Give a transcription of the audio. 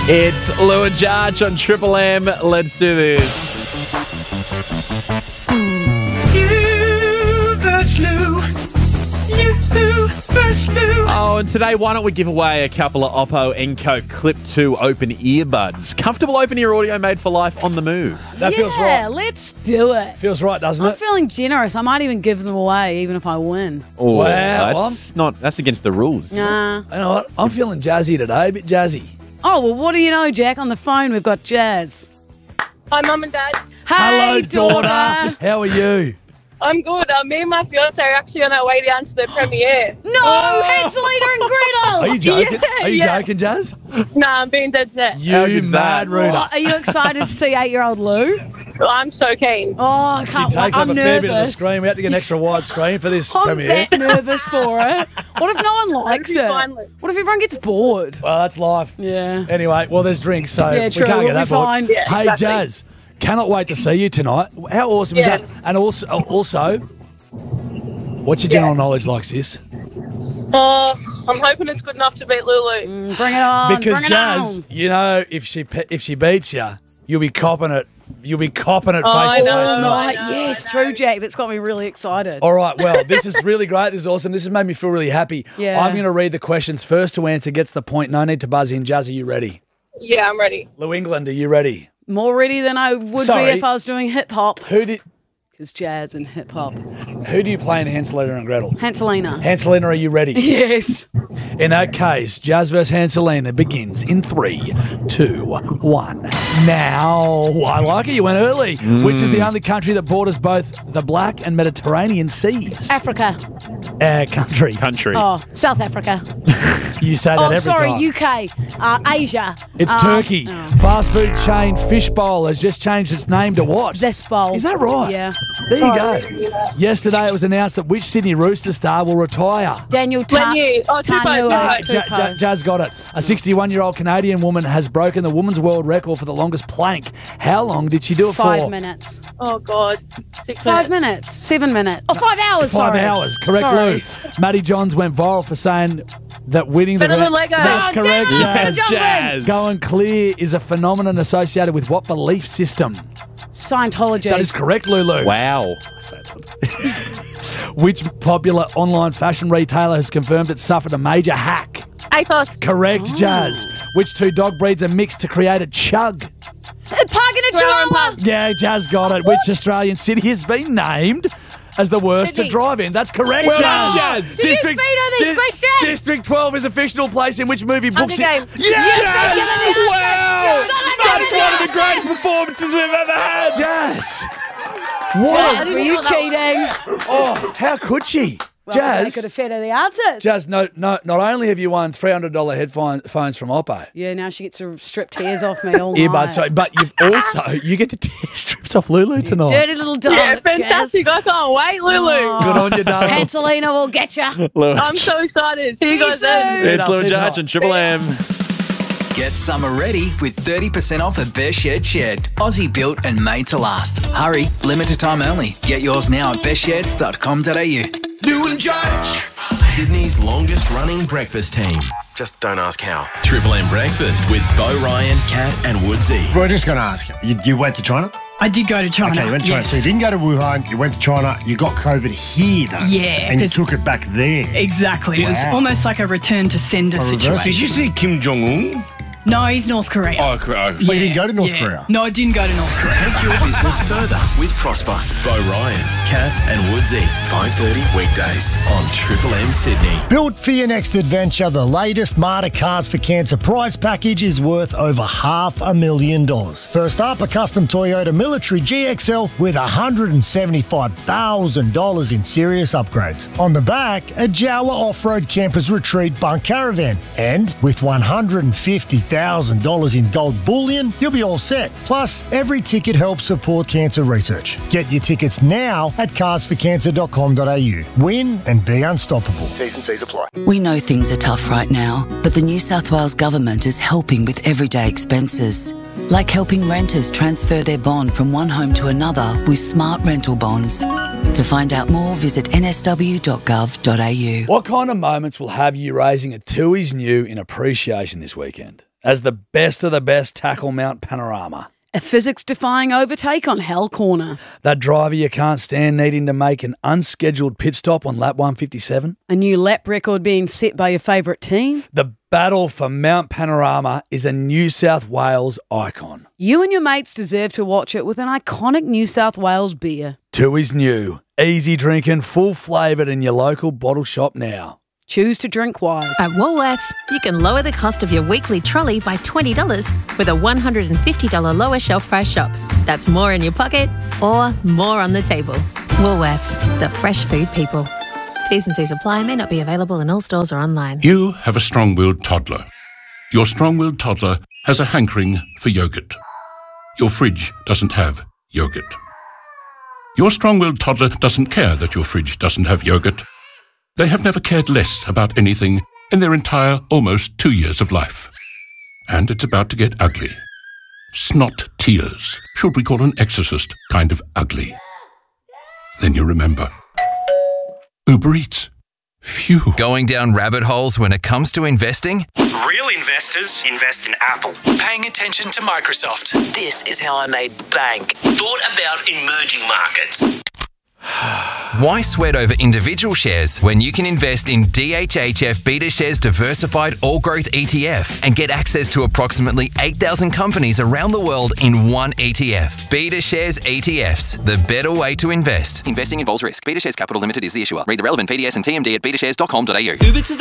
It's Lou and Judge on Triple M. Let's do this. You versus Lou. You versus Lou. Oh, and today, why don't we give away a couple of Oppo Enco Clip 2 open earbuds? Comfortable open-ear audio made for life on the move. That feels Yeah, right. let's do it. Feels right, doesn't I'm it? feeling generous. I might even give them away, even if I win. Oh, Wow. that's against the rules. Nah. You know what? I'm feeling jazzy today, a bit jazzy. Oh, well, what do you know, Jack? On the phone, we've got Jazz. Hi, Mum and Dad. Hey, Hello, daughter. How are you? I'm good. Me and my fiance are actually on our way down to the premiere. No, Hanselina and Gretel. Are you joking? Yeah, Are you yeah. joking, Jazz? Nah, I'm being dead set. How You good's mad that? Rooter. What, are you excited to see 8-year-old Lou? I'm so keen. Oh, I She can't wait. takes up I'm a fair bit of the nervous. screen. We have to get an extra wide screen for this I'm premiere. that nervous for it. What if no one likes That'd be it? fine, Lou. What if everyone gets bored? Well, that's life. Yeah. Anyway, well, there's drinks, so Yeah, we true. can't We'll get be that bored. fine. Yeah, Hey, exactly. Jazz, cannot wait to see you tonight. How awesome is Yeah. that? And also, what's your general knowledge like, sis? I'm hoping it's good enough to beat Lulu. Bring it on. Because bring it Jazz, on. you know, if she beats you, you'll be copping it. You'll be copping it face I to know. face. Oh, tonight. my, yes, true, Jack. That's got me really excited. All right, well, this is really great. This is awesome. This has made me feel really happy. Yeah. I'm going to read the questions. First to answer gets the point. No need to buzz in. Jazz, are you ready? Yeah, I'm ready. Lou England, are you ready? More ready than I would Sorry. be if I was doing hip hop. Who Because jazz and hip hop. do you play in Hanselina and Gretel? Hanselina. Hanselina, are you ready? Yes. In that case, Jazz vs. Hanselina begins in 3, 2, 1. Now, I like it. You went early. Which is the only country that borders both the Black and Mediterranean seas? Africa. Country. Country. Oh, South Africa. You say that Oh, every sorry, time. UK. Asia. It's Turkey. Fast food chain Fishbowl has just changed its name to what? This bowl. Is that right? Yeah. There you go. Yesterday it was announced that which Sydney Rooster star will retire. Daniel When you- Tanua. Tupou. Jazz got it. A 61-year-old Canadian woman has broken the woman's world record for the longest plank. How long did she do it for? 5 minutes. Oh, God. 6 5 minutes. 7 minutes. Oh, 5 hours, 5 sorry. hours. Correct, Sorry. Lou. Matty Johns went viral for saying that winning the Better than Lego. That's Oh, correct, damn it. Jazz. Yes, Jazz. Going clear is a phenomenon associated with what belief system? Scientology. That is correct, Lulu. Wow. Which popular online fashion retailer has confirmed it suffered a major hack? ASOS. Correct, Jazz. Which two dog breeds are mixed to create a chug? Pug and a Chihuahua. Yeah, Jazz got it. Which Australian city has been named as the worst Sydney. to drive in? That's correct, Well Jazz. done, Jazz. Did you veto these questions? District 12 is a fictional place in which movie books Games. Yes! Wow. That's Yes. one of the greatest performances we've ever had. Jazz. Jazz, What? were you cheating? Oh, how could she? Well, they Jazz. could have fed her the answers. Jazz, not only have you won $300 headphones from Oppo, Yeah, now she gets to strip tears off me all night. earbuds, sorry, but you get to tear strips off Lulu tonight. Dirty little dog. Yeah, Jazz. fantastic. I can't wait, Lulu. Good on you, darling. Hanselina will get you. I'm so excited. See you guys then. soon. It's Lou and See you Judge tonight. and Triple M. Get summer ready with 30% off at Best Shed. Aussie built and made to last. Hurry, limited time only. Get yours now at bestsheds.com.au. Lou and Judge. Sydney's longest running breakfast team. Just don't ask how. Triple M Breakfast with Bo Ryan, Kat and Woodsy. We're just going to ask you. You went to China? I did go to China. Okay, you went to China. yes. So you didn't go to Wuhan, you went to China, you got COVID here though. Yeah, And you 'cause- took it back there. Exactly. It was Wow. almost like a return to sender reverse. situation. Did you see Kim Jong-un? No, he's North Korea. Oh, So you didn't go to North Korea? No, I didn't go to North Korea. Take your business further with Prosper. Bo Ryan, Kat and Woodsy. 5:30 weekdays on Triple M Sydney. Built for your next adventure, the latest Marta Cars for Cancer prize package is worth over $500,000. First up, a custom Toyota Military GXL with $175,000 in serious upgrades. On the back, a Jawa Off-Road Campers Retreat Bunk Caravan. And with $150,000 in gold bullion, you'll be all set. Plus, every ticket helps support cancer research. Get your tickets now at carsforcancer.com.au. Win and be unstoppable. T's and C's apply. We know things are tough right now, but the New South Wales Government is helping with everyday expenses. Like helping renters transfer their bond from one home to another with smart rental bonds. To find out more, visit nsw.gov.au. What kind of moments will have you raising a Tooheys New in appreciation this weekend? as the best of the best tackle Mount Panorama. A physics-defying overtake on Hell Corner. That driver you can't stand needing to make an unscheduled pit stop on lap 157. A new lap record being set by your favourite team. The battle for Mount Panorama is a New South Wales icon. You and your mates deserve to watch it with an iconic New South Wales beer. Tooheys New. Easy drinking, full flavoured in your local bottle shop now. Choose to drink wise. At Woolworths, you can lower the cost of your weekly trolley by $20 with a $150 lower shelf price shop. That's more in your pocket or more on the table. Woolworths, the fresh food people. T's and C's apply, may not be available in all stores or online. You have a strong-willed toddler. Your strong-willed toddler has a hankering for yogurt. Your fridge doesn't have yogurt. Your strong-willed toddler doesn't care that your fridge doesn't have yogurt. They have never cared less about anything in their entire almost 2 years of life. And it's about to get ugly. Snot tears. Should we call an exorcist kind of ugly? Then you remember. Uber Eats. Phew. Going down rabbit holes when it comes to investing? Real investors invest in Apple. Paying attention to Microsoft. This is how I made bank. Thought about emerging markets. Why sweat over individual shares when you can invest in DHHF BetaShares Diversified All Growth ETF and get access to approximately 8,000 companies around the world in one ETF? BetaShares ETFs, the better way to invest. Investing involves risk. BetaShares Capital Limited is the issuer. Read the relevant PDS and TMD at betashares.com.au. Uber to the